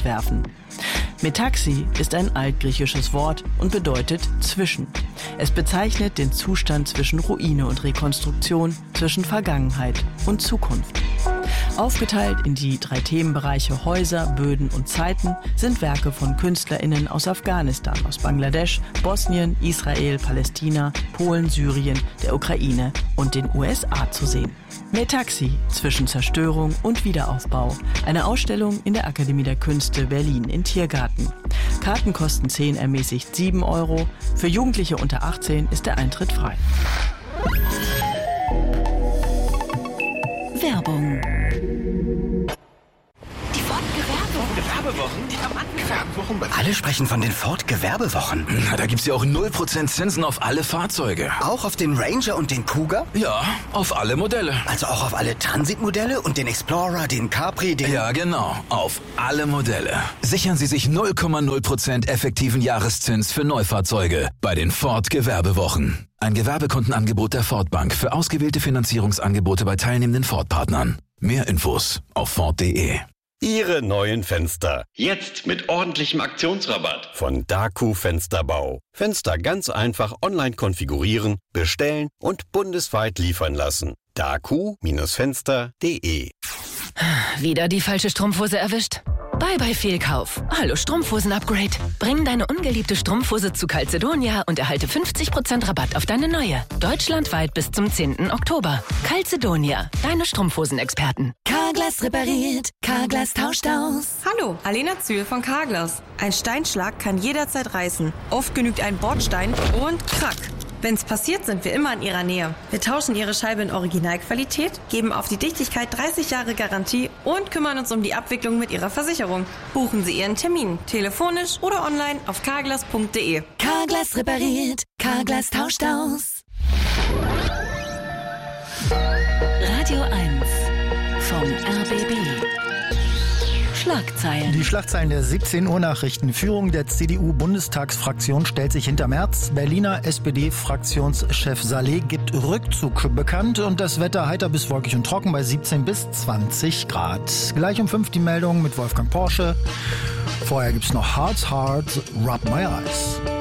entwerfen. Metaxi ist ein altgriechisches Wort und bedeutet zwischen. Es bezeichnet den Zustand zwischen Ruine und Rekonstruktion, zwischen Vergangenheit und Zukunft. Aufgeteilt in die 3 Themenbereiche Häuser, Böden und Zeiten sind Werke von KünstlerInnen aus Afghanistan, aus Bangladesch, Bosnien, Israel, Palästina, Polen, Syrien, der Ukraine und den USA zu sehen. Metaxi zwischen Zerstörung und Wiederaufbau. Eine Ausstellung in der Akademie der Künste Berlin in Tiergarten. Karten kosten 10, ermäßigt 7 €. Für Jugendliche unter 18 ist der Eintritt frei. Werbung. Alle sprechen von den Ford-Gewerbewochen. Na, da gibt's ja auch 0% Zinsen auf alle Fahrzeuge. Auch auf den Ranger und den Cougar? Ja, auf alle Modelle. Also auch auf alle Transitmodelle und den Explorer, den Capri, den... Ja, genau. Auf alle Modelle. Sichern Sie sich 0,0% effektiven Jahreszins für Neufahrzeuge bei den Ford-Gewerbewochen. Ein Gewerbekundenangebot der Ford Bank für ausgewählte Finanzierungsangebote bei teilnehmenden Ford-Partnern. Mehr Infos auf Ford.de. Ihre neuen Fenster. Jetzt mit ordentlichem Aktionsrabatt. Von Daku Fensterbau. Fenster ganz einfach online konfigurieren, bestellen und bundesweit liefern lassen. daku-fenster.de. Wieder die falsche Strumpfhose erwischt? Bye bye Fehlkauf. Hallo Strumpfhosen-Upgrade. Bring deine ungeliebte Strumpfhose zu Calzedonia und erhalte 50% Rabatt auf deine neue. Deutschlandweit bis zum 10. Oktober. Calzedonia, deine Strumpfhosenexperten. Carglass repariert, Carglass tauscht aus. Hallo, Alena Zühl von Carglass. Ein Steinschlag kann jederzeit reißen. Oft genügt ein Bordstein und krack. Wenn's passiert, sind wir immer in Ihrer Nähe. Wir tauschen Ihre Scheibe in Originalqualität, geben auf die Dichtigkeit 30 Jahre Garantie und kümmern uns um die Abwicklung mit Ihrer Versicherung. Buchen Sie Ihren Termin, telefonisch oder online auf carglass.de. Carglass repariert, Carglass tauscht aus. Radio 1 vom RBB. Schlagzeilen. Die Schlagzeilen der 17 Uhr Nachrichten. Führung der CDU-Bundestagsfraktion stellt sich hinter Merz. Berliner SPD-Fraktionschef Saleh gibt Rückzug bekannt. Und das Wetter heiter bis wolkig und trocken bei 17 bis 20 Grad. Gleich um 5 die Meldung mit Wolfgang Porsche. Vorher gibt's noch Hearts, Rub My Eyes.